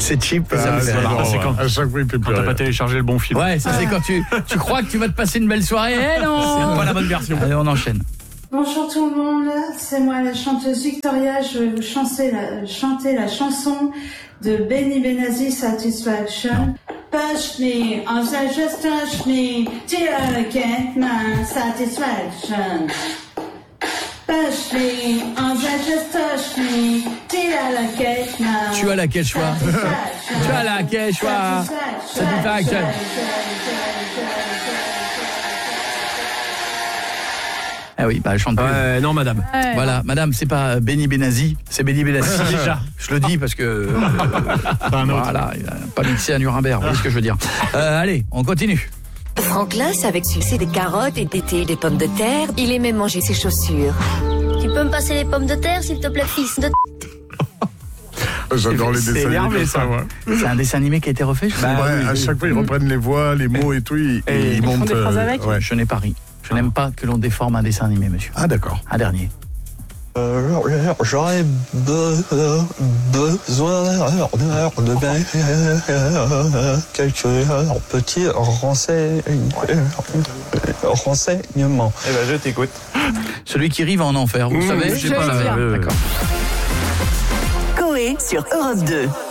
C'est cheap. C'est quand à chaque fois, il fait plus t'as rien. pas téléchargé le bon film. Ouais, ça c'est quand tu crois que tu vas te passer une belle soirée. Eh non, C'est pas la bonne version. Allez, on enchaîne. Bonjour tout le monde, c'est moi la chanteuse Victoria, je vais vous chanter la chanson de Benny Benassi, Satisfaction. Push me, on said just touch me, till I get my satisfaction. Push me, on said just touch me, till I get my Tu as laquelle choix? Tu as laquelle choix? Satisfaction. Ah oui, bah elle chante plus. Non, madame. Voilà, madame, c'est pas Benny Benassi, c'est Benny Benassi. Déjà. Je le dis parce que voilà, il a pas mixé à Nuremberg, vous voyez ce que je veux dire. Allez, on continue. Franklin avec succès des carottes et d'été des pommes de terre. Il aimait manger ses chaussures. Tu peux me passer les pommes de terre, s'il te plaît, fils de... J'adore les C'est dessins énervé, animés, ça. moi. C'est un dessin animé qui a été refait, je sais pas. Ouais, à chaque fois, ils reprennent les voix, les mots et tout, et ils montent. Ouais. Je n'ai pas ri. Je n'aime pas que l'on déforme un dessin animé, monsieur. Ah, d'accord. Un dernier. J'aurais besoin de quelques petits renseignements. Eh ben, je t'écoute. Celui qui rit va en enfer, vous savez? Je sais pas. D'accord. Coé sur Europe 2.